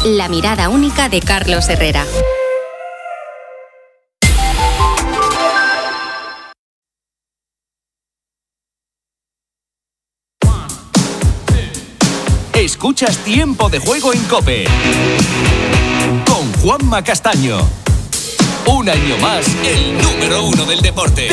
La mirada única de Carlos Herrera. Escuchas Tiempo de Juego en COPE con Juanma Castaño. Un año más, el número 1 del deporte.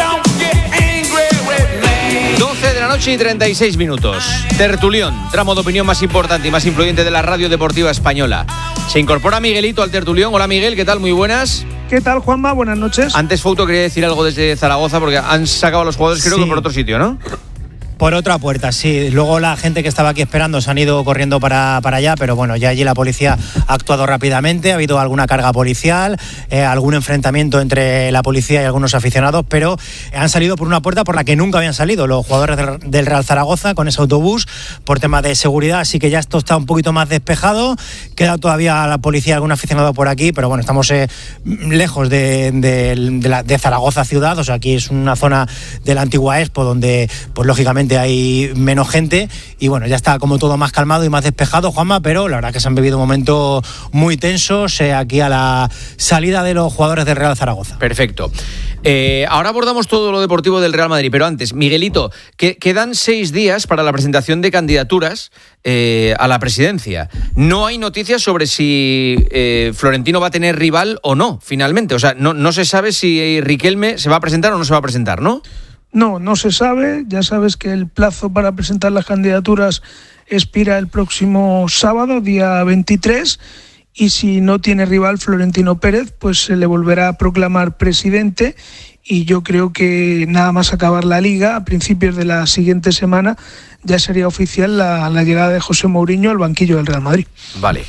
12 de la noche y 36 minutos. Tertulión, tramo de opinión más importante y más influyente de la radio deportiva española. Se incorpora Miguelito al tertulión. Hola Miguel, ¿qué tal? Muy buenas. ¿Qué tal, Juanma? Buenas noches. Antes Fouto quería decir algo desde Zaragoza porque han sacado a los jugadores, creo que por otro sitio, ¿no? Por otra puerta, sí. Luego la gente que estaba aquí esperando se han ido corriendo para allá, pero bueno, ya allí la policía ha actuado rápidamente, ha habido alguna carga policial, algún enfrentamiento entre la policía y algunos aficionados, pero han salido por una puerta por la que nunca habían salido los jugadores del Real Zaragoza con ese autobús por tema de seguridad, así que ya esto está un poquito más despejado. Queda todavía la policía, algún aficionado por aquí, pero bueno, estamos lejos de Zaragoza ciudad, o sea, aquí es una zona de la antigua Expo donde, pues lógicamente, hay menos gente y bueno, ya está como todo más calmado y más despejado, Juanma, pero la verdad que se han vivido momentos muy tensos aquí a la salida de los jugadores del Real Zaragoza. Perfecto. Ahora abordamos todo lo deportivo del Real Madrid, pero antes, Miguelito, quedan 6 días para la presentación de candidaturas a la presidencia. No hay noticias sobre si Florentino va a tener rival o no, finalmente. O sea, no se sabe si Riquelme se va a presentar o no se va a presentar, ¿no? No se sabe. Ya sabes que el plazo para presentar las candidaturas expira el próximo sábado, día 23, y si no tiene rival Florentino Pérez, pues se le volverá a proclamar presidente, y yo creo que nada más acabar la Liga, a principios de la siguiente semana, ya sería oficial la llegada de José Mourinho al banquillo del Real Madrid. Vale.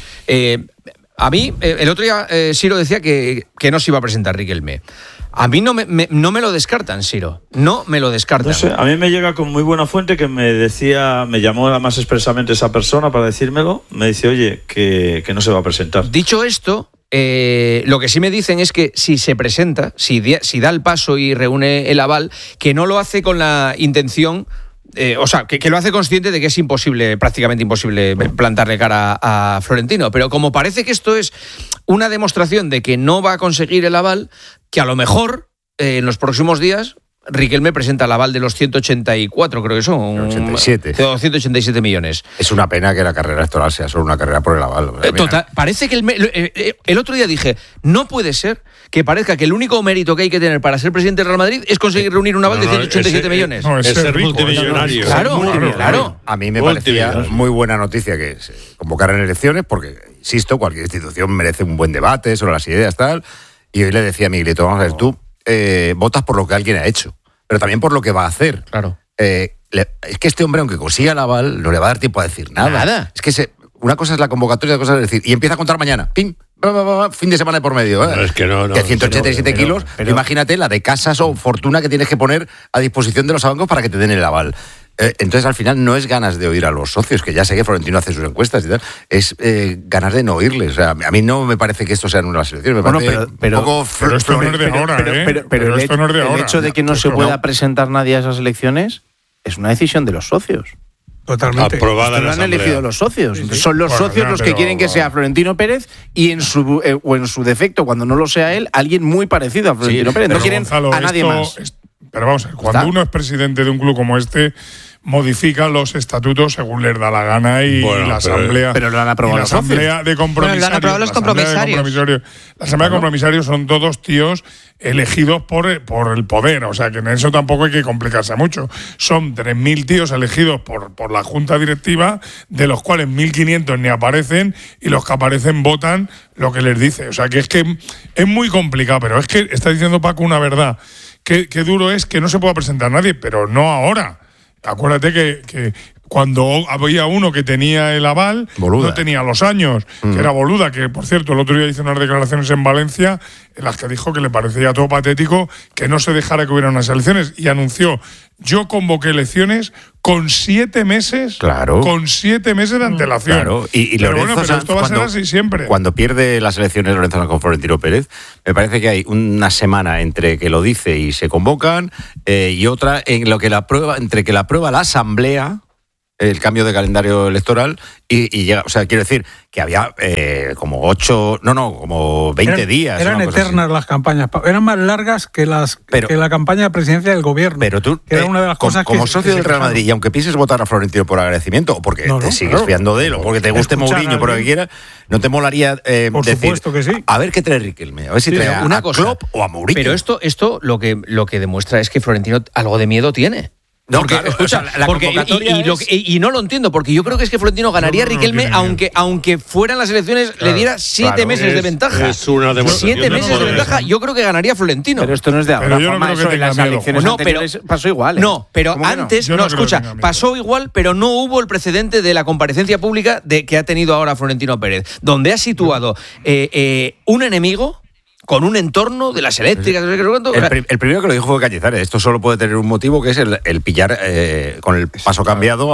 A mí, el otro día Siro decía que no se iba a presentar Riquelme. A mí no me lo descartan, Siro. No me lo descartan. No sé, a mí me llega con muy buena fuente que me llamó además expresamente esa persona para decírmelo. Me dice, oye, que no se va a presentar. Dicho esto, lo que sí me dicen es que si se presenta, si da el paso y reúne el aval, que no lo hace con la intención... o sea, que lo hace consciente de que es prácticamente imposible plantarle cara a Florentino, pero como parece que esto es una demostración de que no va a conseguir el aval, que a lo mejor en los próximos días Riquelme presenta el aval de los 184, creo que son 187 millones. Es una pena que la carrera electoral sea solo una carrera por el aval. Total, parece que el otro día dije, no puede ser que parezca que el único mérito que hay que tener para ser presidente del Real Madrid es conseguir reunir un aval de 187 millones. Es ser multimillonario. Claro. A mí me parecía muy buena noticia que se convocaran elecciones, porque, insisto, cualquier institución merece un buen debate sobre las ideas, tal. Y hoy le decía a Miguelito, vamos a ver, tú votas por lo que alguien ha hecho, pero también por lo que va a hacer. Claro. Es que este hombre, aunque consiga el aval, no le va a dar tiempo a decir nada. Es que una cosa es la convocatoria, otra cosa es decir, y empieza a contar mañana. ¡Pim! Fin de semana de por medio. No, es que no. Que 187 kilos, pero imagínate la de casas o fortuna que tienes que poner a disposición de los bancos para que te den el aval. Entonces, al final, no es ganas de oír a los socios, que ya sé que Florentino hace sus encuestas y tal, es ganas de no oírles. O sea, a mí no me parece que esto sea en unas elecciones. Me parece un poco pero esto no es de ahora, pero esto no es de ahora. El hecho de que no se pueda presentar nadie a esas elecciones es una decisión de los socios. Totalmente. Aprobada en la Asamblea. Lo han elegido los socios. Sí. Son los socios los que quieren que sea Florentino Pérez y en su defecto, cuando no lo sea él, alguien muy parecido a Florentino Pérez. No quieren Gonzalo, a nadie más. Pero vamos a ver, cuando uno es presidente de un club como este, modifica los estatutos según les da la gana y la asamblea. Pero lo han aprobado la asamblea de compromisarios. Lo han aprobado los compromisarios. La asamblea de compromisarios son todos tíos elegidos por el poder. O sea, que en eso tampoco hay que complicarse mucho. Son 3.000 tíos elegidos por la junta directiva, de los cuales 1.500 ni aparecen, y los que aparecen votan lo que les dice. O sea, que es muy complicado. Pero es que está diciendo Paco una verdad. Qué duro es que no se pueda presentar nadie, pero no ahora. Acuérdate que cuando había uno que tenía el aval, Boluda. No tenía los años, que era Boluda, que por cierto el otro día hizo unas declaraciones en Valencia en las que dijo que le parecía todo patético que no se dejara que hubiera unas elecciones, y anunció: yo convoqué elecciones con 7 meses, con 7 meses de antelación. Claro. Y pero Lorenzo pero esto va a ser así siempre. Cuando pierde las elecciones Lorenzo Sanz con Florentino Pérez, me parece que hay una semana entre que lo dice y se convocan, y otra en lo que entre que la aprueba la asamblea el cambio de calendario electoral y llega, o sea, quiero decir que había como 20 días. Eran eternas las campañas, eran más largas que la campaña de presidencia del gobierno. Pero tú, que era una de las cosas como socio del Real Madrid, y aunque pienses votar a Florentino por agradecimiento, o porque te sigues fiando de él, o porque te guste Mourinho, por lo que quieras, ¿no te molaría por decir, supuesto que sí, a ver qué trae Riquelme? A ver si trae a Klopp o a Mourinho. Pero esto lo que demuestra es que Florentino algo de miedo tiene. No, porque, claro, escucha, o sea, la convocatoria y no lo entiendo, porque yo creo que es que Florentino ganaría a Riquelme, aunque fueran las elecciones, le diera 7 meses de ventaja. Es una demostración 7 meses de ventaja, yo creo que ganaría Florentino. Pero esto no es de ahora. Pero yo no creo que en tenga las miedo. elecciones anteriores pasó igual. No, pero antes, escucha, pasó igual, pero no hubo el precedente de la comparecencia pública que ha tenido ahora Florentino Pérez, donde ha situado un enemigo con un entorno de las eléctricas. El primero que lo dijo fue Cañizares. Esto solo puede tener un motivo, que es el pillar con el paso cambiado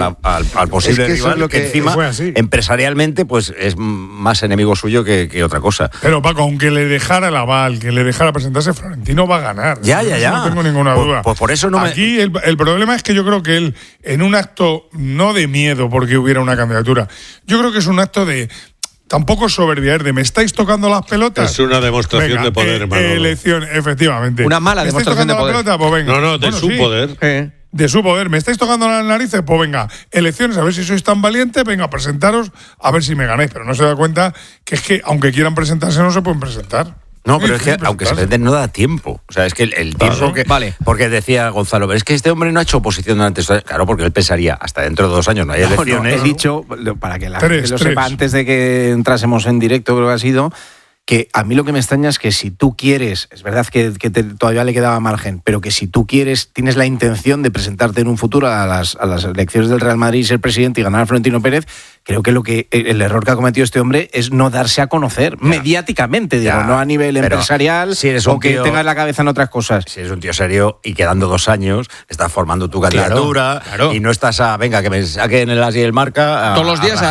al posible rival, que encima empresarialmente pues es más enemigo suyo que otra cosa. Pero Paco, aunque le dejara el aval, que le dejara presentarse, Florentino va a ganar. Ya. No tengo ninguna duda. Pues por eso no Aquí el problema es que yo creo que él, en un acto no de miedo porque hubiera una candidatura, yo creo que es un acto de... Tampoco soberbiar de me estáis tocando las pelotas. Es una demostración de poder, hermano. Elección, efectivamente. Una mala demostración de poder. ¿Me estáis tocando la pelota? Pues venga. No, su poder. De su poder. ¿Me estáis tocando las narices? Pues venga, elecciones, a ver si sois tan valientes, venga, presentaros, a ver si me ganáis. Pero no se da cuenta que es que, aunque quieran presentarse, no se pueden presentar. No, pero es que aunque se presenten no da tiempo. O sea, es que el tiempo que... Vale. Porque decía Gonzalo, pero es que este hombre no ha hecho oposición durante... Claro, porque él pensaría, hasta dentro de 2 años no hay elecciones. He dicho, para que la gente lo sepa, antes de que entrásemos en directo, creo que ha sido, que a mí lo que me extraña es que si tú quieres, es verdad que todavía le quedaba margen, pero que si tú quieres, tienes la intención de presentarte en un futuro a las elecciones del Real Madrid y ser presidente y ganar a Florentino Pérez, creo que el error que ha cometido este hombre es no darse a conocer mediáticamente, digo, no a nivel empresarial, si eres o que tengas la cabeza en otras cosas. Si eres un tío serio y quedando 2 años, estás formando tu candidatura y no estás venga, que me saquen el As y el Marca. Todos los días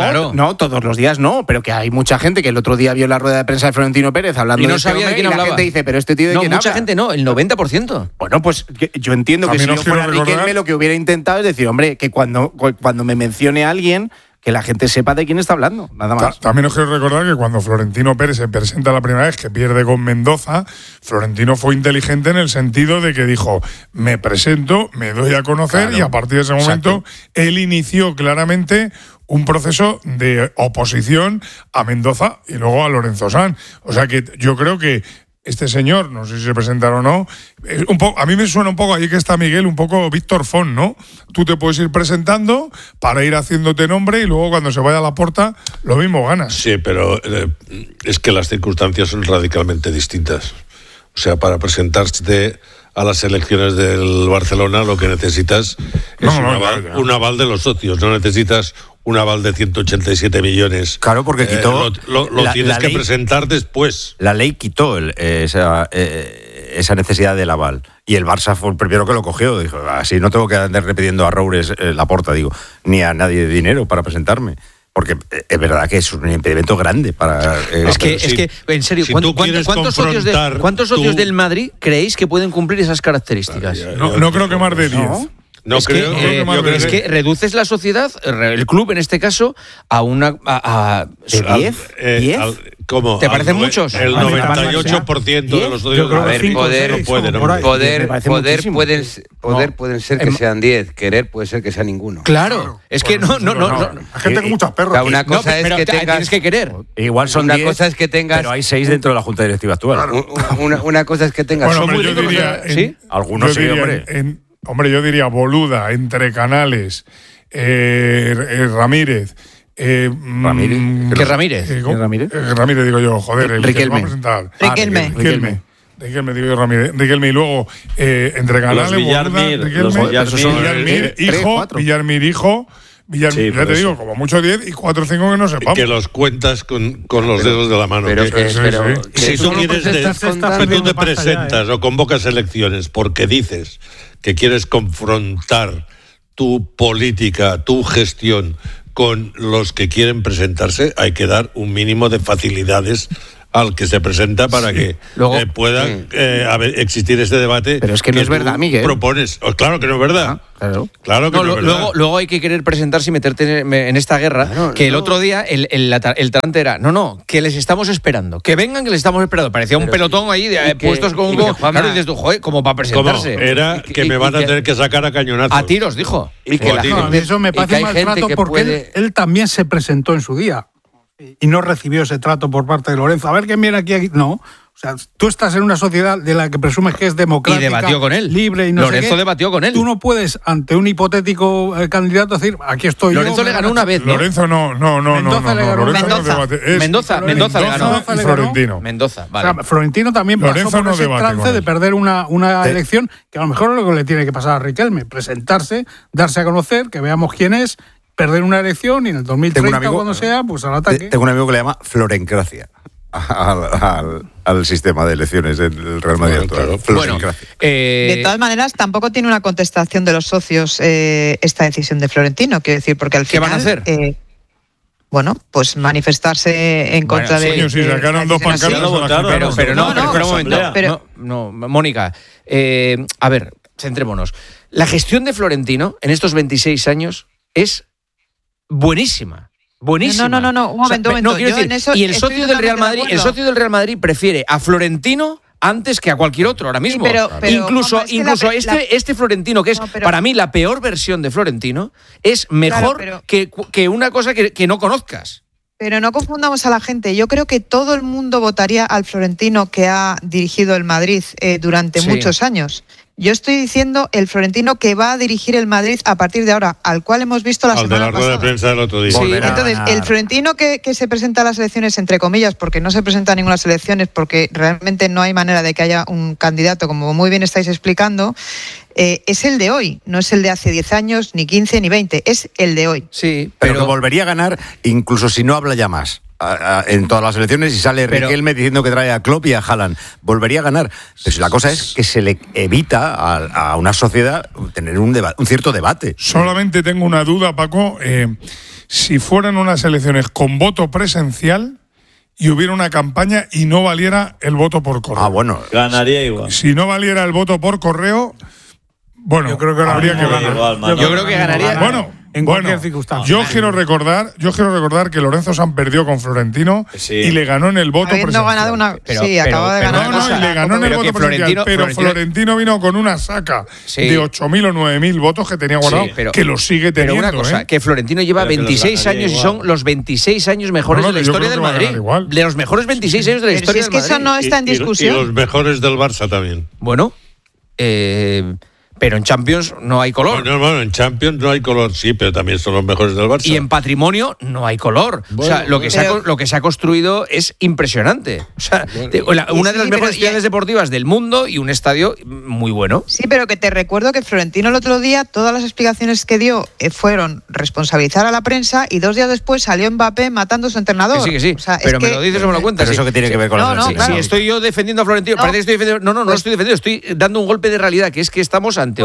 no, todos los días no, pero que hay mucha gente que el otro día vio la rueda de prensa de Florentino Pérez hablando y no de este sabía hombre, de quién y hablaba. la gente dice, pero este tío de quién mucha habla. gente no, el 90%. Bueno, pues yo entiendo que si yo fuera Riquelme, lo que hubiera intentado es decir, hombre, que cuando me mencione a alguien, que la gente sepa de quién está hablando, nada más. También os quiero recordar que cuando Florentino Pérez se presenta la primera vez, que pierde con Mendoza, Florentino fue inteligente en el sentido de que dijo, me presento, me doy a conocer, y a partir de ese momento él inició claramente un proceso de oposición a Mendoza y luego a Lorenzo Sanz. O sea que yo creo que este señor, no sé si se presentará o no, a mí me suena un poco, ahí que está Miguel, un poco Víctor Font, ¿no? Tú te puedes ir presentando para ir haciéndote nombre y luego cuando se vaya a Laporta, lo mismo ganas. Sí, pero es que las circunstancias son radicalmente distintas. O sea, para presentarte a las elecciones del Barcelona lo que necesitas es un aval de los socios, no necesitas un aval de 187 millones. Claro, porque quitó... Lo tienes que presentar después. La ley quitó esa necesidad del aval. Y el Barça fue el primero que lo cogió. Dijo, así no tengo que andar repitiendo a Roures Laporta, ni a nadie de dinero para presentarme. Porque es verdad que es un impedimento grande para... es que, en serio, ¿cuántos socios del Madrid creéis que pueden cumplir esas características? No creo que más de 10. No creo que reduces la sociedad, el club en este caso, a una... ¿De 10? ¿10? ¿Cómo? ¿Te parecen muchos? El 98% de los socios poder pueden ser que sean 10, querer puede ser que sea ninguno. Claro, es que no. Hay gente con muchos perros. Una cosa es que tienes que querer. Igual son 10, cosa es que tengas, pero hay 6 dentro de la Junta Directiva actual. Una cosa es que tengas... Bueno, hombre, yo diría, ¿sí? Algunos sí, hombre. Hombre, yo diría Boluda, entre Canales, Ramírez. ¿Ramírez? ¿Qué Ramírez? Ramírez, digo yo, joder. Riquelme. Riquelme, digo yo, Ramírez. Riquelme, y luego entre Canales, Boluda, Riquelme, Villarmir, hijo. Villarmir, ya te digo, como mucho 10 y 4 o 5 que no sepamos. Que los cuentas con los dedos de la mano. Si tú te presentas o convocas elecciones porque dices que quieres confrontar tu política, tu gestión con los que quieren presentarse, hay que dar un mínimo de facilidades al que se presenta para que pueda existir este debate. Pero es que no es verdad, Miguel. Propones. Claro que no es verdad. Claro que no es verdad. Luego hay que querer presentarse y meterte en esta guerra, el otro día el talante era, que les estamos esperando, que vengan, que les estamos esperando. Parecía un pelotón ahí puestos con un... Claro, dices tú, joder, como para presentarse. ¿Cómo? Era que me van a tener que sacar a cañonazos. A tiros, dijo. Y que eso me parece un maltrato porque él también se presentó en su día y no recibió ese trato por parte de Lorenzo. A ver quién viene aquí. No. O sea, tú estás en una sociedad de la que presumes que es democrática, y debatió con él. Libre y no Lorenzo sé qué. Debatió con él. Tú no puedes, ante un hipotético candidato, decir, aquí estoy Lorenzo le ganó una vez, ¿no? Lorenzo no. Mendoza le ganó. Mendoza le ganó. Y Florentino. Mendoza, vale. O sea, Florentino también Lorenzo pasó por ese trance de perder una elección que a lo mejor es lo que le tiene que pasar a Riquelme. Presentarse, darse a conocer, que veamos quién es, perder una elección y en el 2030 cuando sea, pues al ataque. Tengo un amigo que le llama Florencracia al sistema de elecciones del Real Madrid actual. Bueno, de todas maneras, tampoco tiene una contestación de los socios esta decisión de Florentino, quiero decir, porque al final... ¿Qué van a hacer? Pues manifestarse en contra de... Si sacaron dos pancartas... Pero no, Mónica, a ver, centrémonos. La gestión de Florentino en estos 26 años es buenísima. Buenísima. No, un momento. Y el socio del Real Madrid prefiere a Florentino antes que a cualquier otro ahora mismo. Pero, incluso este Florentino, que es para mí la peor versión de Florentino, es mejor que una cosa que no conozcas. Pero no confundamos a la gente. Yo creo que todo el mundo votaría al Florentino que ha dirigido el Madrid durante muchos años. Yo estoy diciendo el Florentino que va a dirigir el Madrid a partir de ahora, al cual hemos visto la semana pasada. Al de la rueda de prensa del otro día. Sí, entonces, el Florentino que se presenta a las elecciones, entre comillas, porque no se presenta a ninguna elecciones, porque realmente no hay manera de que haya un candidato, como muy bien estáis explicando, es el de hoy, no es el de hace 10 años, ni 15, ni 20, es el de hoy. Sí, pero que volvería a ganar incluso si no habla ya más. En todas las elecciones y sale Riquelme diciendo que trae a Klopp y a Haaland. Volvería a ganar. Pero la cosa es que se le evita a una sociedad tener un cierto debate. Solamente tengo una duda, Paco. Si fueran unas elecciones con voto presencial y hubiera una campaña y no valiera el voto por correo. Bueno. Ganaría igual. Si no valiera el voto por correo, yo creo que habría que ganar. Yo creo que ganaría. En cualquier circunstancia. Yo quiero recordar que Lorenzo Sanz perdió con Florentino y le ganó en el voto presencial. Acaba de ganar. Y le ganó en el voto presencial. Pero Florentino vino con una saca de 8.000 o 9.000 votos que tenía guardado, que lo sigue teniendo. Pero una cosa, que Florentino lleva 26 años y son los 26 años mejores de la historia del Madrid. De los mejores 26 años de la historia del Madrid. Es que eso no está en discusión. Y los mejores del Barça también. Bueno, pero en Champions no hay color. Bueno, en Champions no hay color, sí, pero también son los mejores del Barça. Y en patrimonio no hay color. Lo que se ha construido es impresionante. O sea, una de las mejores ciudades deportivas del mundo y un estadio muy bueno. Sí, pero que te recuerdo que Florentino el otro día, todas las explicaciones que dio fueron responsabilizar a la prensa y 2 días después salió Mbappé matando a su entrenador. Que sí. O sea, pero me lo dices o me lo cuentas. Pero eso que tiene que ver con la prensa. Si estoy yo defendiendo a Florentino, parece que estoy defendiendo. No estoy defendiendo, estoy dando un golpe de realidad, que es que estamos ante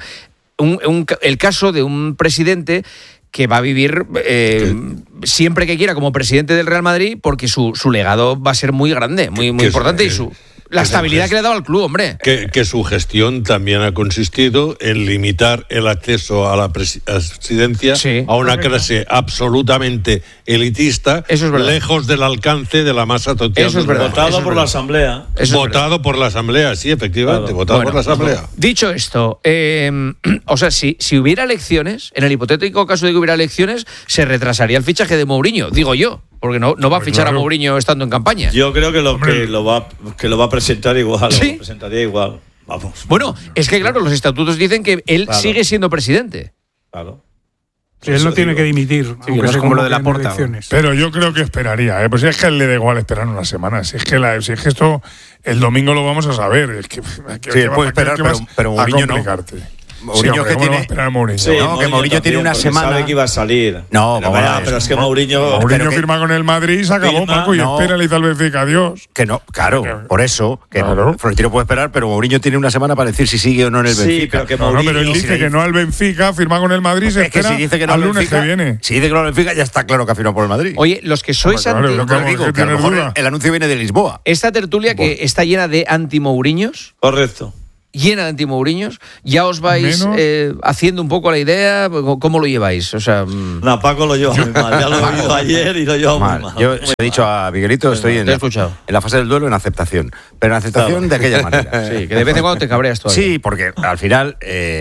el caso de un presidente que va a vivir siempre que quiera como presidente del Real Madrid, porque su legado va a ser muy grande, muy importante, y la estabilidad que le ha dado al club, hombre. Que su gestión también ha consistido en limitar el acceso a la presidencia a una clase absolutamente elitista, lejos del alcance de la masa total. Eso es verdad. Votado por la Asamblea. Votado por la Asamblea, sí, efectivamente, votado por la Asamblea. Dicho esto, o sea, si hubiera elecciones, en el hipotético caso de que hubiera elecciones, se retrasaría el fichaje de Mourinho, digo yo. Porque no va a fichar a Mourinho estando en campaña. Yo creo que lo va a presentar igual. ¿Sí? Lo presentaría igual. Vamos. Bueno, es que claro, los estatutos dicen que él sigue siendo presidente. Claro. Sí, él no tiene que dimitir. No es como lo de la Porta. Pero yo creo que esperaría. Pues es que a él le da igual esperar una semana. Si es que esto el domingo lo vamos a saber. Es que puede esperar, pero Mourinho no. Mourinho que tiene esperar Mourinho. Sí, no, que Mourinho tiene una semana. Sabe que iba a salir. No, pero es que Mourinho firma con el Madrid y se acabó, Paco, y espera, le dice al Benfica, adiós. Que no, claro, por eso, que Florentino puede esperar, pero Mourinho tiene una semana para decir si sigue o no en el Benfica. Pero él dice que no al Benfica, firma con el Madrid, se espera al lunes que viene. Si dice que no al Benfica, ya está claro que ha firmado por el Madrid. Oye, los que sois anti... digo, que a lo mejor el anuncio viene de Lisboa. Esta tertulia que está llena de anti-Mouriños. Correcto. Llena de anti-Mouriños, ya os vais haciendo un poco la idea. ¿Cómo lo lleváis? O sea, no, Paco lo lleva muy mal. Ya lo he oído ayer y lo lleva muy mal. Yo he dicho a Miguelito, estoy en la fase del duelo en aceptación. Pero en aceptación de aquella manera. Sí, que de vez en cuando te cabreas todavía. Sí, porque al final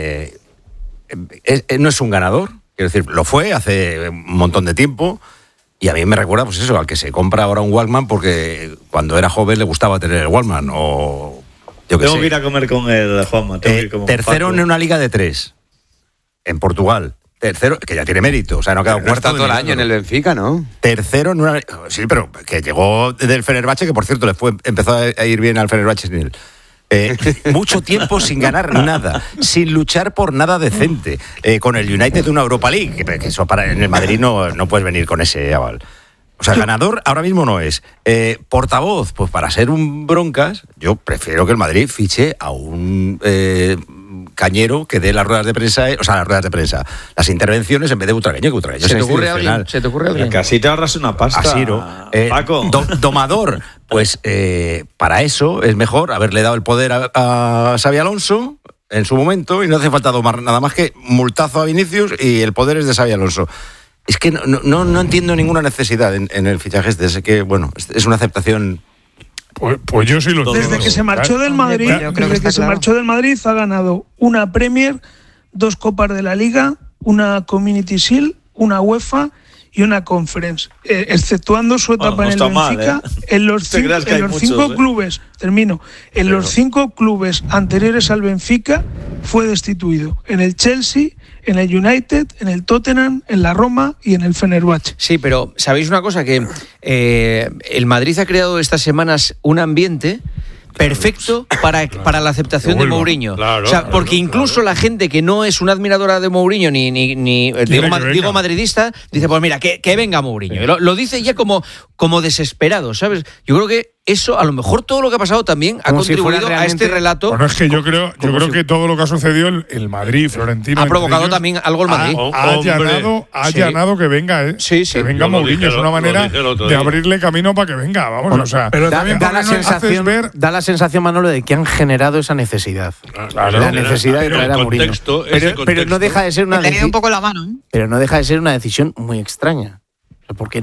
no es un ganador. Quiero decir, lo fue hace un montón de tiempo. Y a mí me recuerda, pues eso, al que se compra ahora un Walkman porque cuando era joven le gustaba tener el Walkman o... Tengo que ir a comer con el Juanma. Tercero en una liga de 3 en Portugal. Tercero, que ya tiene mérito. O sea, no ha quedado cuarto todo el año en el Benfica, ¿no? Tercero en una... Sí, pero que llegó del Fenerbahce, que por cierto empezó a ir bien al Fenerbahce sin él. Mucho tiempo sin ganar nada, sin luchar por nada decente. Con el United de una Europa League, que eso en el Madrid no puedes venir con ese aval. O sea, ganador ahora mismo no es. Portavoz, pues para ser un broncas, yo prefiero que el Madrid fiche a un cañero que dé las ruedas de prensa, las intervenciones en vez de Butragueño, que Butragueño ¿Se te ocurre alguien? Que así te ahorras una pasta. Asiro. Paco. Domador, pues para eso es mejor haberle dado el poder a Xabi Alonso en su momento y no hace falta domar nada más que multazo a Vinicius y el poder es de Xabi Alonso. Es que no entiendo ninguna necesidad en el fichaje desde que, bueno, es una aceptación. Pues yo sí lo tengo. Desde que se marchó del Madrid, marchó del Madrid ha ganado una Premier, 2 Copas de la Liga, una Community Shield, una UEFA y una Conference, exceptuando su etapa en el Benfica. En los 5 clubes, en los 5 clubes anteriores al Benfica fue destituido. En el Chelsea, en el United, en el Tottenham, en la Roma y en el Fenerbahce. Sí, pero ¿sabéis una cosa? Que el Madrid ha creado estas semanas un ambiente perfecto para la aceptación de Mourinho. Claro, o sea, porque incluso la gente que no es una admiradora de Mourinho ni digo madridista, dice, pues mira, que venga Mourinho. Lo dice ya como desesperado, ¿sabes? Yo creo que eso, a lo mejor todo lo que ha pasado también ha contribuido a este relato. Bueno, es que yo creo que todo lo que ha sucedido el Madrid, Florentino, ha provocado también algo el Madrid. Ha allanado que venga, que venga Mourinho. Es una manera de abrirle camino para que venga. Vamos, bueno, o sea, pero también da la sensación, Manolo, de que han generado esa necesidad. Claro, la necesidad de traer a Mourinho. Pero no deja de ser una decisión. Un poco la mano, ¿eh? Pero no deja de ser una decisión muy extraña. Porque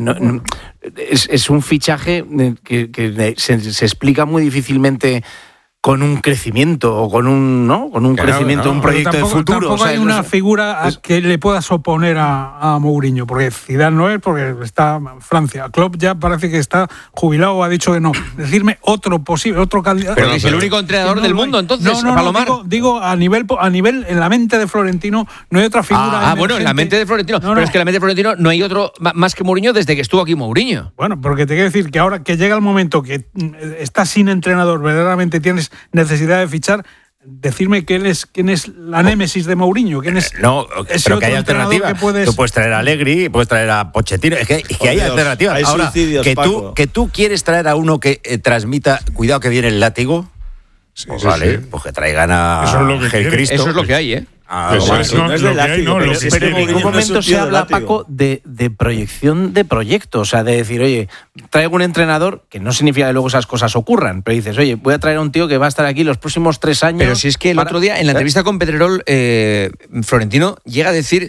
es un fichaje que se explica muy difícilmente con un crecimiento o con un crecimiento, un proyecto de futuro. Tampoco hay una figura que le puedas oponer a Mourinho, porque Zidane no es, porque está Francia. Klopp ya parece que está jubilado o ha dicho que no. Decirme otro candidato. Pero es el único entrenador del mundo, entonces, Palomar. Digo a nivel en la mente de Florentino no hay otra figura. Bueno, en la mente de Florentino. Pero es que en la mente de Florentino no hay otro más que Mourinho desde que estuvo aquí Mourinho. Bueno, porque te quiero decir que ahora que llega el momento que estás sin entrenador, verdaderamente tienes necesidad de fichar, decirme quién es la némesis de Mourinho, quién es pero que hay alternativas. Tú puedes traer a Allegri, puedes traer a Pochettino, es que hay alternativas. Ahora, que tú quieres traer a uno que transmita, cuidado que viene el látigo, pues que traigan a Cristo. Eso es lo que hay, ¿eh? Pero en ningún momento se habla, Paco, de proyección de proyectos, o sea, de decir, oye, traigo un entrenador, que no significa que luego esas cosas ocurran, pero dices, oye, voy a traer a un tío que va a estar aquí los próximos 3 años. Pero si es que el otro día, en la entrevista con Pedrerol, Florentino llega a decir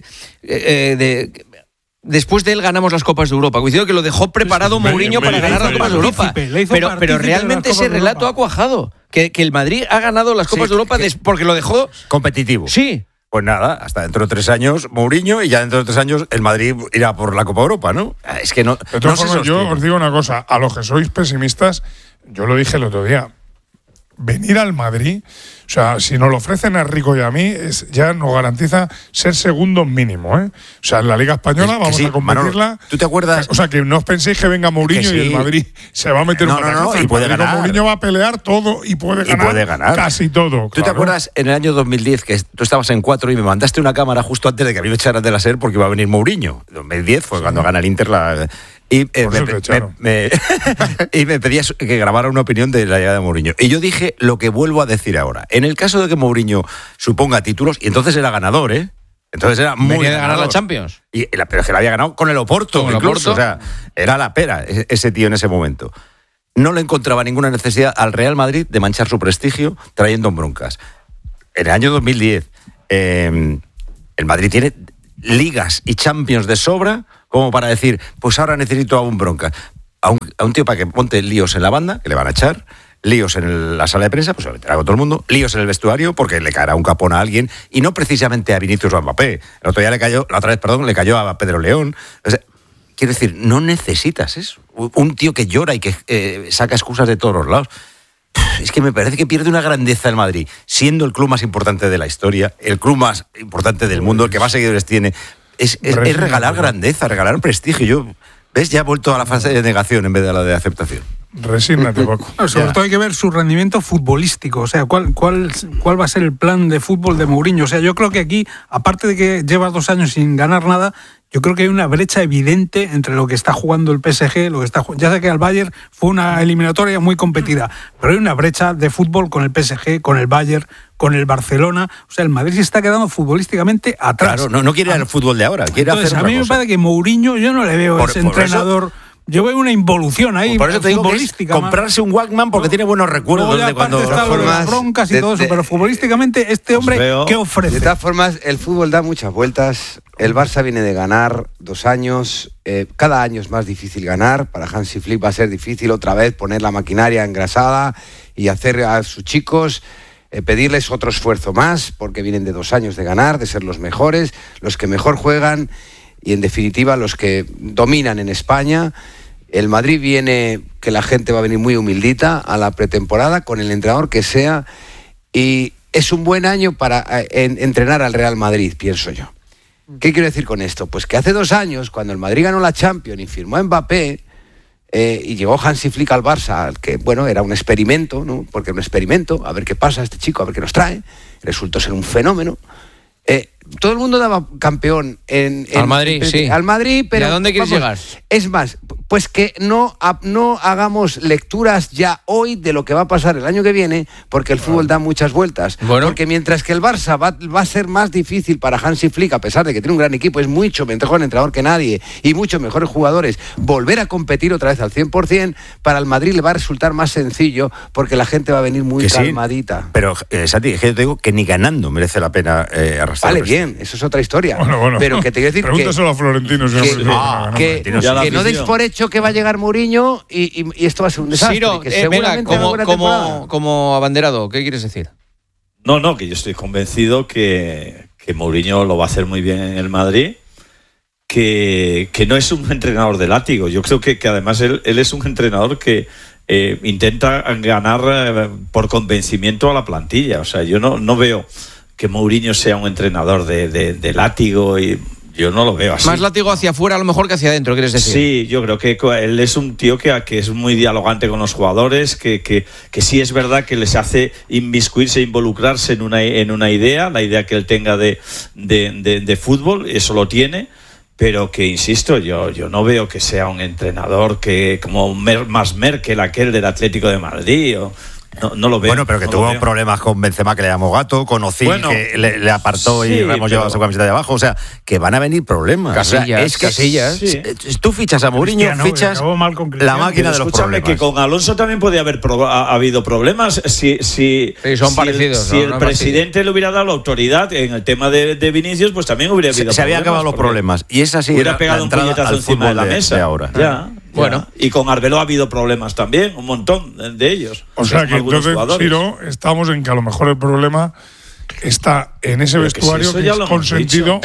después de él ganamos las Copas de Europa. Coincido que lo dejó preparado Mourinho para ganar las Copas de Europa. Pero realmente ese relato ha cuajado. Que el Madrid ha ganado las Copas de Europa porque lo dejó competitivo. Sí. Pues nada, hasta dentro de 3 años Mourinho y ya dentro de 3 años el Madrid irá por la Copa Europa, ¿no? Es que no. De todas formas, yo os digo una cosa, a los que sois pesimistas, yo lo dije el otro día. venir al Madrid, o sea, si nos lo ofrecen a Rico y a mí, ya nos garantiza ser segundos mínimo, ¿eh? O sea, en la Liga Española vamos a competirla. Manolo, ¿tú te acuerdas? O sea, que no os penséis que venga Mourinho y el Madrid se va a meter una caza. Y puede ganar. Mourinho va a pelear todo y puede ganar casi todo. ¿Tú te acuerdas en el año 2010 que tú estabas en 4 y me mandaste una cámara justo antes de que a mí me echaran de la SER porque iba a venir Mourinho? 2010 fue cuando gana el Inter y me pedías que grabara una opinión de la llegada de Mourinho. Y yo dije lo que vuelvo a decir ahora. En el caso de que Mourinho suponga títulos, y entonces era ganador, ¿eh? Entonces era muy venía de ganar la Champions. Pero es que la había ganado con el Oporto, incluso. O sea, era la pera ese tío en ese momento. No le encontraba ninguna necesidad al Real Madrid de manchar su prestigio trayendo broncas. En el año 2010, el Madrid tiene ligas y Champions de sobra como para decir, pues ahora necesito a un bronca. A un tío para que monte líos en la banda, que le van a echar, líos en la sala de prensa, pues se lo meterá con todo el mundo, líos en el vestuario, porque le caerá un capón a alguien, y no precisamente a Vinicius o a Mbappé. La otra vez le cayó a Pedro León. O sea, quiero decir, no necesitas eso. Un tío que llora y que saca excusas de todos los lados. Es que me parece que pierde una grandeza el Madrid, siendo el club más importante de la historia, el club más importante del mundo, el que más seguidores tiene. Es regalar grandeza, regalar prestigio. ¿Ves? Ya ha vuelto a la fase de negación en vez de a la de aceptación. Resígnate, Paco. Sobre todo hay que ver su rendimiento futbolístico. O sea, ¿cuál va a ser el plan de fútbol de Mourinho? O sea, yo creo que aquí, aparte de que lleva 2 años sin ganar nada, yo creo que hay una brecha evidente entre lo que está jugando el PSG, ya sé que al Bayern fue una eliminatoria muy competida, pero hay una brecha de fútbol con el PSG, con el Bayern, con el Barcelona. O sea, el Madrid se está quedando futbolísticamente atrás. Claro, no quiere ir al fútbol de ahora, quiere hacer otra cosa. A mí me parece que Mourinho, yo no le veo ese entrenador. Yo veo una involución ahí. Por eso te digo que es comprarse un Walkman porque tiene buenos recuerdos de cuando las broncas y todo eso, pero futbolísticamente este hombre, ¿qué ofrece? De todas formas, el fútbol da muchas vueltas. El Barça viene de ganar 2 años. Cada año es más difícil ganar. Para Hansi Flick va a ser difícil otra vez poner la maquinaria engrasada y hacer a sus chicos pedirles otro esfuerzo más, porque vienen de 2 años de ganar, de ser los mejores, los que mejor juegan y en definitiva los que dominan en España. El Madrid viene, que la gente va a venir muy humildita a la pretemporada con el entrenador que sea, y es un buen año para entrenar al Real Madrid, pienso yo. ¿Qué quiero decir con esto? Pues que hace 2 años, cuando el Madrid ganó la Champions y firmó a Mbappé, y llegó Hansi Flick al Barça, que bueno, era un experimento, ¿no? Porque era un experimento, a ver qué pasa este chico, a ver qué nos trae, resultó ser un fenómeno. Todo el mundo daba campeón al Madrid, sí. Al Madrid, pero ¿y a dónde quieres llegar? Es más, pues que no hagamos lecturas ya hoy de lo que va a pasar el año que viene, porque el fútbol da muchas vueltas. Bueno. Porque mientras que el Barça va a ser más difícil para Hansi Flick, a pesar de que tiene un gran equipo, es mucho mejor entrenador que nadie y muchos mejores jugadores, volver a competir otra vez al 100%, para el Madrid le va a resultar más sencillo, porque la gente va a venir muy calmadita. Sí, pero, Santi, es que yo te digo que ni ganando merece la pena arrastrar. Vale, bien, eso es otra historia. Bueno. Pero que te quiero decir pregúntaselo a Florentino. Que no deis por hecho que va a llegar Mourinho y esto va a ser un desastre. Ciro, venga, como abanderado, ¿qué quieres decir? No, que yo estoy convencido que Mourinho lo va a hacer muy bien en el Madrid, que no es un entrenador de látigo. Yo creo que además él es un entrenador que intenta ganar por convencimiento a la plantilla. O sea, yo no veo que Mourinho sea un entrenador de látigo, y yo no lo veo así. Más látigo hacia afuera a lo mejor que hacia adentro, ¿quieres decir? Sí, yo creo que él es un tío que es muy dialogante con los jugadores, que sí es verdad que les hace inmiscuirse, involucrarse en una idea, la idea que él tenga de fútbol, eso lo tiene, pero que, insisto, yo no veo que sea un entrenador que como más Merkel, aquel del Atlético de Madrid, no lo veo. Bueno, pero que tuvo problemas con Benzema, que le llamó gato, con Ozil, que le apartó, sí, y hemos llevado su camiseta de abajo. O sea, que van a venir problemas. Casillas. Sí. Tú fichas a Mourinho, fichas la máquina de los problemas. Que con Alonso también podía haber habido problemas si son parecidos. Si el presidente le hubiera dado la autoridad en el tema de Vinicius, pues también hubiera habido problemas. Se habían acabado los problemas. Y es así. Hubiera pegado un puñetazo encima de la mesa. De ahora. Ya. Bueno, y con Arbeloa ha habido problemas también, un montón de ellos. O sea que entonces, Ciro, estamos en que a lo mejor el problema está en ese vestuario que es consentido.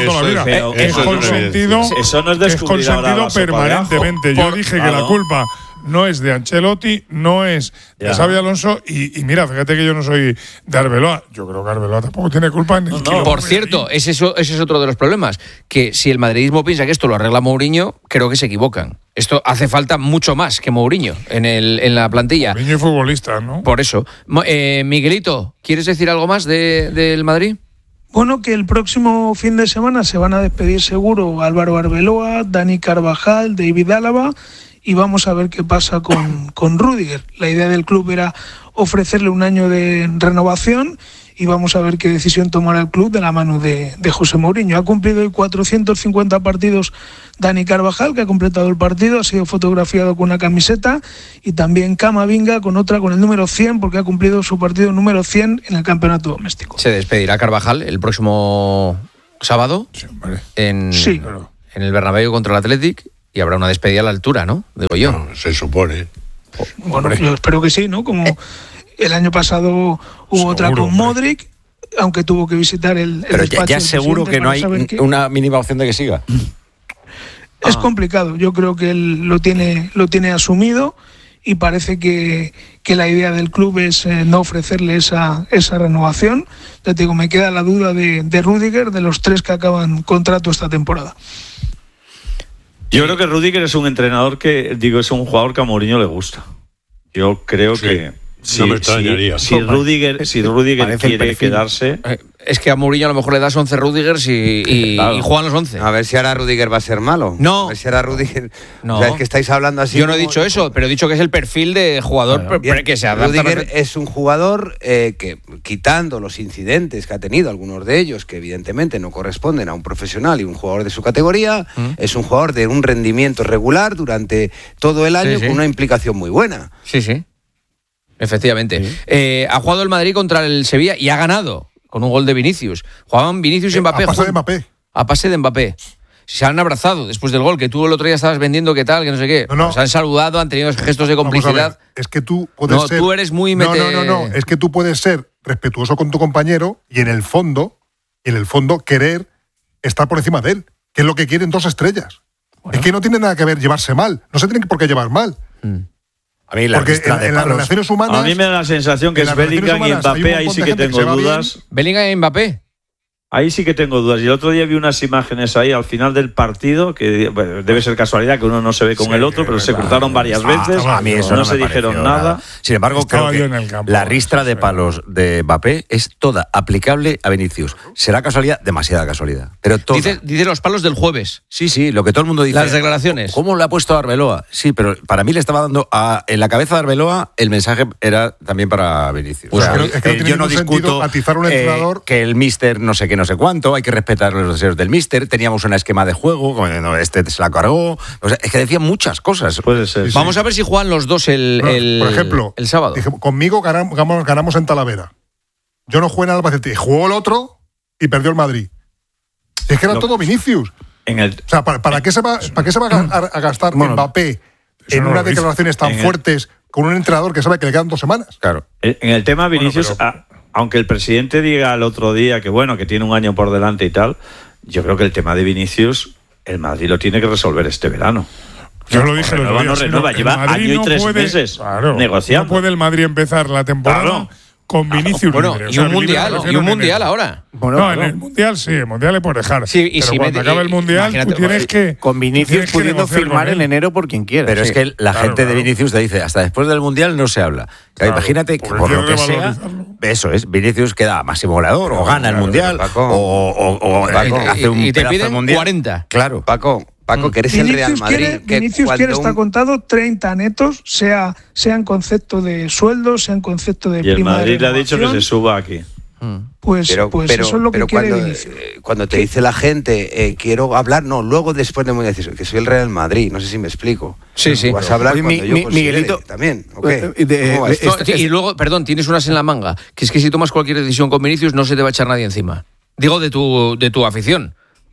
Es consentido permanentemente. Yo dije que la culpa no es de Ancelotti, no es de Xabi Alonso y mira, fíjate que yo no soy de Arbeloa. Yo creo que Arbeloa tampoco tiene culpa. Por cierto, ese es otro de los problemas, que si el madridismo piensa que esto lo arregla Mourinho, creo que se equivocan. Esto hace falta mucho más que Mourinho en la plantilla. Mourinho es futbolista, ¿no? Por eso. Miguelito, ¿quieres decir algo más del Madrid? Bueno, que el próximo fin de semana se van a despedir seguro Álvaro Arbeloa, Dani Carvajal, David Álava, y vamos a ver qué pasa con Rüdiger. La idea del club era ofrecerle un año de renovación y vamos a ver qué decisión tomará el club de la mano de José Mourinho. Ha cumplido hoy 450 partidos Dani Carvajal, que ha completado el partido, ha sido fotografiado con una camiseta, y también Camavinga con otra, con el número 100, porque ha cumplido su partido número 100 en el campeonato doméstico. Se despedirá Carvajal el próximo sábado en el Bernabéu contra el Athletic, y habrá una despedida a la altura, ¿no? Digo yo. No, se supone. Bueno, yo espero que sí, ¿no? Como el año pasado hubo otra con Modric, aunque tuvo que visitar el pero despacho ya seguro que no hay una mínima opción de que siga. Es complicado. Yo creo que él lo tiene asumido, y parece que la idea del club es no ofrecerle esa renovación. Ya te digo, me queda la duda de Rüdiger, de los 3 que acaban contrato esta temporada. Yo creo que Rüdiger es un entrenador es un jugador que a Mourinho le gusta. Yo creo que no me extrañaría. Si Rüdiger quiere quedarse. Es que a Mourinho a lo mejor le das 11 Rüdigers y juegan los 11. A ver si ahora Rüdiger va a ser malo. No. A ver si ahora Rüdiger. No. O sea, es que estáis hablando así. Yo no he dicho eso, pero he dicho que es el perfil de jugador que se adapta. Rüdiger es un jugador que, quitando los incidentes que ha tenido, algunos de ellos que evidentemente no corresponden a un profesional y un jugador de su categoría, es un jugador de un rendimiento regular durante todo el año, con una implicación muy buena. Sí. Efectivamente. Sí. Ha jugado el Madrid contra el Sevilla y ha ganado con un gol de Vinicius. Jugaban Vinicius y Mbappé. A pase de Mbappé. A pase de Mbappé. Se han abrazado después del gol, que tú el otro día estabas vendiendo, qué tal, que no sé qué. No. Se han saludado, han tenido gestos de complicidad. Es que tú puedes ser... tú eres muy... No. Es que tú puedes ser respetuoso con tu compañero y en el fondo querer estar por encima de él, que es lo que quieren 2 estrellas. Bueno. Es que no tiene nada que ver llevarse mal. No se tienen por qué llevar mal. A mí porque en las relaciones humanas... A mí me da la sensación que es Bellingham y Mbappé, ahí sí que tengo dudas. ¿Bellingham y Mbappé? Ahí sí que tengo dudas. Y el otro día vi unas imágenes ahí al final del partido, que debe ser casualidad que uno no se ve con el otro, pero se cruzaron varias veces. A mí eso no se dijeron nada. Sin embargo, creo que la ristra de palos de Mbappé es toda aplicable a Vinicius. Será casualidad, demasiada casualidad. Pero dice los palos del jueves. Sí, lo que todo el mundo dice. Las declaraciones. ¿Cómo le ha puesto a Arbeloa? Sí, pero para mí le estaba dando en la cabeza de Arbeloa el mensaje era también para Vinicius. Pues es que yo no discuto atizar un entrenador que el míster no sé qué, no sé cuánto, hay que respetar los deseos del míster, teníamos un esquema de juego, este se la cargó, o sea, es que decían muchas cosas. Puede ser. Vamos a ver si juegan los dos por ejemplo, el sábado. Dije, conmigo ganamos en Talavera. Yo no jugué en Albacete, jugó el otro y perdió el Madrid. Es que era todo Vinicius. O sea, ¿para qué se va a gastar Mbappé en unas declaraciones tan fuertes con un entrenador que sabe que le quedan 2 semanas? Claro. En el tema Vinicius, aunque el presidente diga el otro día que tiene un año por delante y tal, yo creo que el tema de Vinicius, el Madrid lo tiene que resolver este verano. Yo lo dije el otro día. No renueva, lleva año y 3 meses negociando. No puede el Madrid empezar la temporada con Vinicius libre. Y un mundial ahora. En el mundial sí, el mundial le puedes dejar. Sí, y pero cuando acabe el mundial, tú tienes que. Con Vinicius pudiendo firmar en enero por quien quiera. Pero es que la gente de Vinicius te dice, hasta después del mundial no se habla. Imagínate que por lo que sea, eso es, Vinicius queda máximo goleador, o gana el mundial, o hace un pedazo de mundial. 40. Claro. Paco, que eres el Real Madrid. Vinicius quiere estar contado 30 netos, sea en concepto de sueldo, sea en concepto de prima. Y el Madrid le ha dicho que se suba aquí. Pues eso es lo que quiere Vinicius. Cuando te dice la gente, quiero hablar, luego después de mundial, que soy el Real Madrid, no sé si me explico. Sí. Vas a hablar cuando yo Miguelito también. Y luego, perdón, tienes unas en la manga, que es que si tomas cualquier decisión con Vinicius no se te va a echar nadie encima. Digo de tu afición.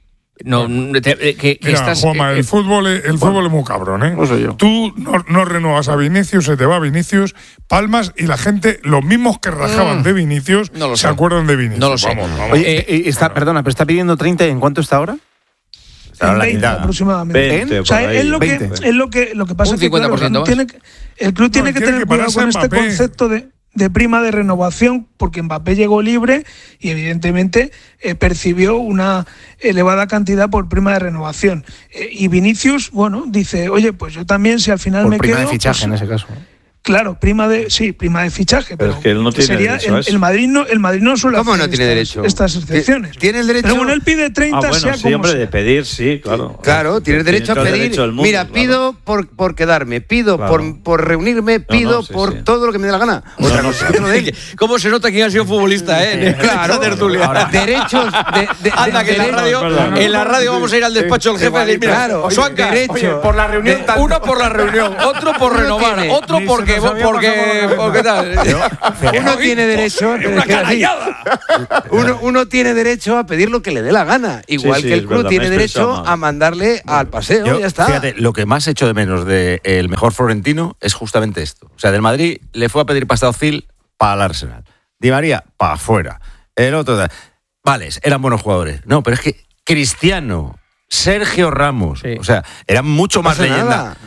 Juanma, el fútbol es muy cabrón, ¿eh? No sé yo. Tú no renuevas a Vinicius, se te va Vinicius, palmas, y la gente, los mismos que rajaban de Vinicius, se acuerdan de Vinicius. No lo sé. Oye, perdona, pero está pidiendo 30, ¿en cuánto está ahora? En 20 aproximadamente. O sea, es lo que pasa es que el club tiene que tener cuidado con este concepto de prima de renovación, porque Mbappé llegó libre y evidentemente percibió una elevada cantidad por prima de renovación. Y Vinicius, bueno, dice, oye, pues yo también, si al final por me quedo... Por prima de fichaje, pues, en ese caso. Claro, prima de fichaje, pero es que él no tiene derecho a eso. El Madrid no suele ¿Cómo hacer no tiene derecho? Estas excepciones. Tiene el derecho. Pero bueno, él pide 30, bueno, sea sí, como hombre, sea. de pedir, sí, claro. Claro, tiene derecho a pedir. Mira, claro, pido por quedarme, pido por reunirme, pido por todo lo que me dé la gana. Otra cosa. ¿Cómo se nota quién ha sido futbolista, Claro, tertulia? Derechos de anda, que en la radio vamos a ir al despacho del jefe a decir, claro, Suanca, por la reunión. Uno por la reunión, otro por renovar, otro porque ¿qué tal? Uno tiene derecho uno tiene derecho a pedir lo que le dé la gana, igual que el club tiene derecho a mandarle al paseo. Ya está. Fíjate, lo que más echo de menos del mejor Florentino es justamente esto. O sea, del Madrid le fue a pedir pasta a Özil para el Arsenal, Di María para afuera, el otro, vale, eran buenos jugadores. No, pero es que Cristiano, Sergio Ramos, o sea, eran mucho más leyendas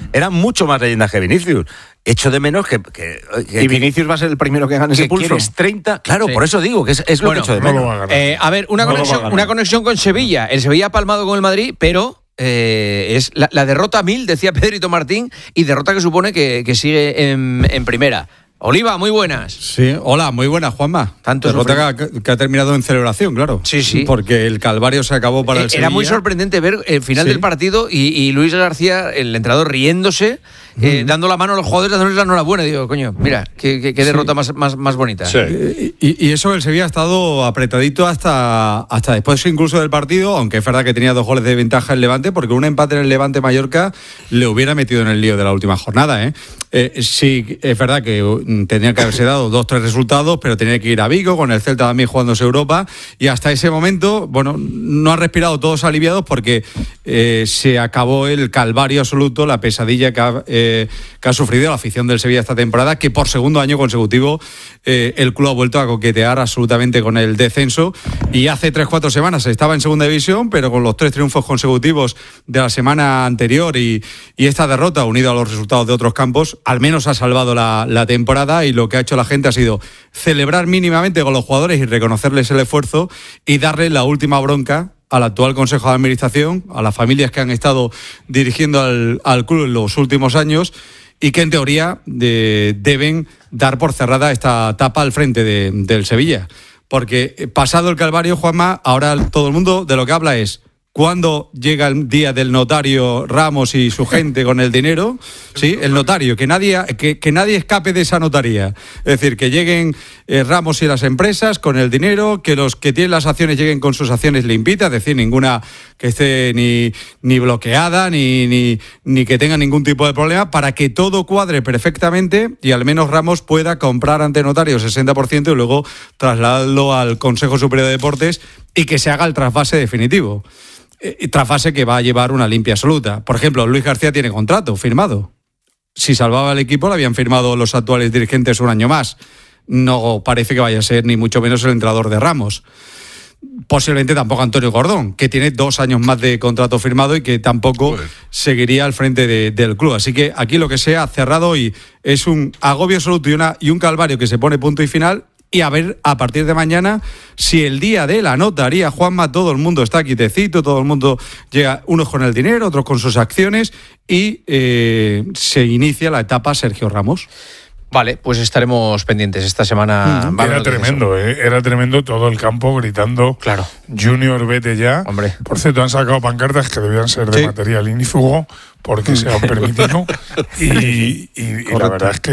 que Vinicius. Echo de menos que y Vinicius va a ser el primero que gane ese pulso. ¿Quieres 30? Claro, por eso digo que es lo que echo de menos. A ver, una conexión con Sevilla. El Sevilla ha palmado con el Madrid, pero es la derrota 1000, decía Pedrito Martín, y derrota que supone que sigue en primera. Oliva, muy buenas. Sí, hola, muy buenas, Juanma. Derrota que ha terminado en celebración, claro. Sí. Porque el calvario se acabó para el Sevilla. Era muy sorprendente ver el final del partido y Luis García, el entrenador, riéndose, dando la mano a los jugadores, dándoles la enhorabuena. Digo, coño, mira, qué derrota más bonita. Sí. Y eso, el Sevilla ha estado apretadito hasta después incluso del partido, aunque es verdad que tenía 2 goles de ventaja el Levante, porque un empate en el Levante-Mallorca le hubiera metido en el lío de la última jornada. Sí, es verdad que tenía que haberse dado 2-3 resultados, pero tenía que ir a Vigo, con el Celta también jugándose Europa, y hasta ese momento, bueno, no ha respirado todos aliviados porque se acabó el calvario absoluto, la pesadilla que ha sufrido la afición del Sevilla esta temporada, que por segundo año consecutivo el club ha vuelto a coquetear absolutamente con el descenso, y hace 3-4 semanas estaba en segunda división, pero con los 3 triunfos consecutivos de la semana anterior y esta derrota, unida a los resultados de otros campos, al menos ha salvado la temporada, y lo que ha hecho la gente ha sido celebrar mínimamente con los jugadores y reconocerles el esfuerzo y darle la última bronca al actual Consejo de Administración, a las familias que han estado dirigiendo al club en los últimos años y que en teoría deben dar por cerrada esta etapa al frente del Sevilla. Porque pasado el calvario, Juanma, ahora todo el mundo de lo que habla es ¿cuándo llega el día del notario Ramos y su gente con el dinero? Sí, el notario, que nadie escape de esa notaría. Es decir, que lleguen Ramos y las empresas con el dinero, que los que tienen las acciones lleguen con sus acciones limpitas, es decir, ninguna que esté ni bloqueada, ni que tenga ningún tipo de problema, para que todo cuadre perfectamente y al menos Ramos pueda comprar ante notario el 60% y luego trasladarlo al Consejo Superior de Deportes y que se haga el trasvase definitivo. Trasvase que va a llevar una limpia absoluta. Por ejemplo, Luis García tiene contrato firmado. Si salvaba el equipo, lo habían firmado los actuales dirigentes un año más. No parece que vaya a ser ni mucho menos el entrenador de Ramos. Posiblemente tampoco Antonio Gordón, que tiene 2 años más de contrato firmado y que tampoco seguiría al frente del club. Así que aquí lo que se ha cerrado hoy es un agobio absoluto y un calvario que se pone punto y final. Y a ver, a partir de mañana, si el día de la notaría, Juanma, todo el mundo está quitecito, todo el mundo llega, unos con el dinero, otros con sus acciones, y se inicia la etapa Sergio Ramos. Vale, pues estaremos pendientes esta semana. Era tremendo todo el campo gritando, claro, Junior, vete ya. Hombre. Por cierto, han sacado pancartas que debían ser de material ignífugo porque se han permitido. y la verdad es que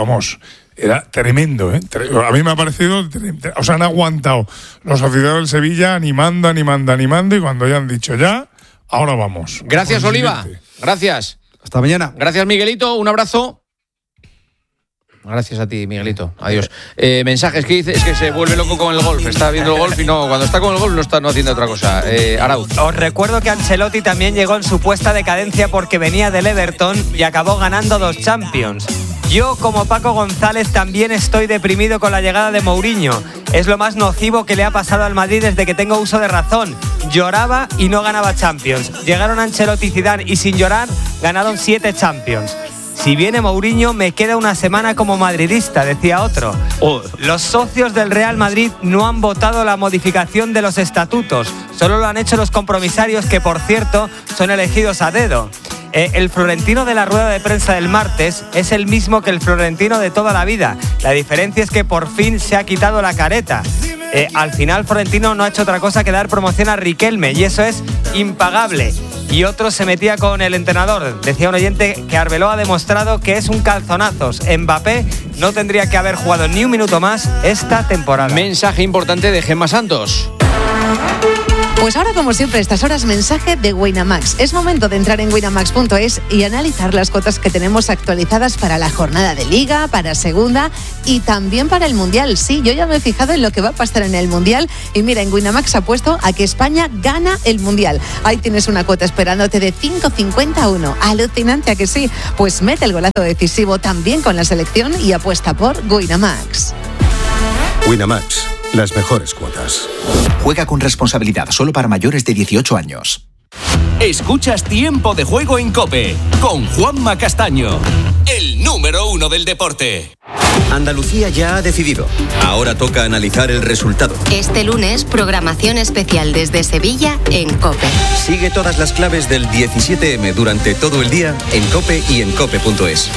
era tremendo, ¿eh? A mí me ha parecido, o sea, han aguantado los aficionados del Sevilla animando, y cuando ya han dicho ya, ahora vamos. Gracias, Oliva. Gracias. Hasta mañana. Gracias, Miguelito. Un abrazo. Gracias a ti, Miguelito. Adiós. Mensajes que dice, es que se vuelve loco con el golf. Está viendo el golf y cuando está con el golf no haciendo otra cosa. Arauz. Os recuerdo que Ancelotti también llegó en supuesta decadencia porque venía del Everton y acabó ganando 2 Champions. Yo, como Paco González, también estoy deprimido con la llegada de Mourinho. Es lo más nocivo que le ha pasado al Madrid desde que tengo uso de razón. Lloraba y no ganaba Champions. Llegaron Ancelotti y Zidane y sin llorar ganaron 7 Champions. Si viene Mourinho me queda una semana como madridista, decía otro. Los socios del Real Madrid no han votado la modificación de los estatutos. Solo lo han hecho los compromisarios, que por cierto son elegidos a dedo. El Florentino de la rueda de prensa del martes es el mismo que el Florentino de toda la vida. La diferencia es que por fin se ha quitado la careta. Al final Florentino no ha hecho otra cosa que dar promoción a Riquelme, y eso es impagable. Y otro se metía con el entrenador. Decía un oyente que Arbeloa ha demostrado que es un calzonazos. Mbappé no tendría que haber jugado ni un minuto más esta temporada. Mensaje importante de Gemma Santos. Pues ahora, como siempre, a estas horas, mensaje de Winamax. Es momento de entrar en winamax.es y analizar las cuotas que tenemos actualizadas para la jornada de Liga, para Segunda y también para el Mundial. Sí, yo ya me he fijado en lo que va a pasar en el Mundial y mira, en Winamax apuesto a que España gana el Mundial. Ahí tienes una cuota esperándote de 5,51. Alucinante, ¿a que sí? Pues mete el golazo decisivo también con la selección y apuesta por Winamax. Winamax. Las mejores cuotas. Juega con responsabilidad, solo para mayores de 18 años. Escuchas Tiempo de Juego en COPE con Juanma Castaño, el número 1 del deporte. Andalucía ya ha decidido. Ahora toca analizar el resultado. Este lunes, programación especial desde Sevilla en COPE. Sigue todas las claves del 17M durante todo el día en COPE y en COPE.es.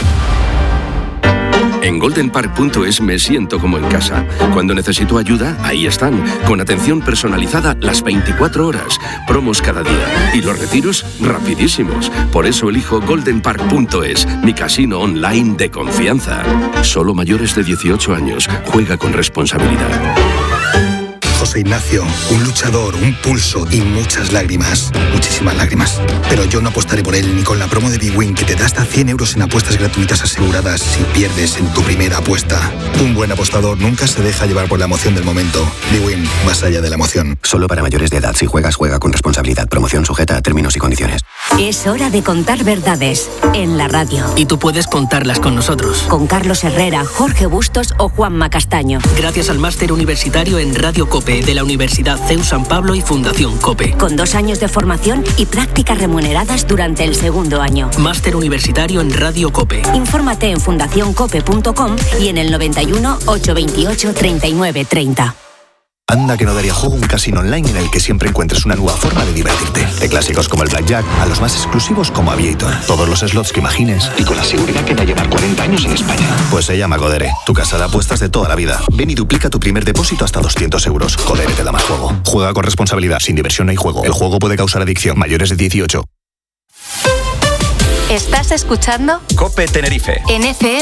En goldenpark.es me siento como en casa. Cuando necesito ayuda, ahí están, con atención personalizada las 24 horas, promos cada día y los retiros rapidísimos. Por eso elijo goldenpark.es, mi casino online de confianza. Solo mayores de 18 años. Juega con responsabilidad. José Ignacio, un luchador, un pulso y muchas lágrimas. Muchísimas lágrimas. Pero yo no apostaré por él ni con la promo de BWIN, que te da hasta 100 euros en apuestas gratuitas aseguradas si pierdes en tu primera apuesta. Un buen apostador nunca se deja llevar por la emoción del momento. BWIN, más allá de la emoción. Solo para mayores de edad. Si juegas, juega con responsabilidad. Promoción sujeta a términos y condiciones. Es hora de contar verdades en la radio. Y tú puedes contarlas con nosotros. Con Carlos Herrera, Jorge Bustos o Juanma Castaño. Gracias al máster universitario en Radio COPE de la Universidad CEU San Pablo y Fundación COPE. Con 2 años de formación y prácticas remuneradas durante el segundo año. Máster universitario en Radio COPE. Infórmate en fundacioncope.com y en el 91 828 39 30. Anda que no daría juego un casino online en el que siempre encuentres una nueva forma de divertirte. De clásicos como el Blackjack a los más exclusivos como Aviator. Todos los slots que imagines y con la seguridad que va a llevar 40 años en España. Pues se llama Codere, tu casa de apuestas de toda la vida. Ven y duplica tu primer depósito hasta 200 euros. Codere te da más juego. Juega con responsabilidad, sin diversión no hay juego. El juego puede causar adicción. Mayores de 18. ¿Estás escuchando? COPE Tenerife. En FM